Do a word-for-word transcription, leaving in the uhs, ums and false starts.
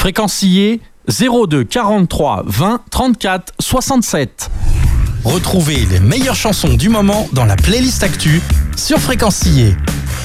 Fréquencier zéro deux quarante-trois vingt trente-quatre soixante-sept. Retrouvez les meilleures chansons du moment dans la playlist Actu sur Fréquencier.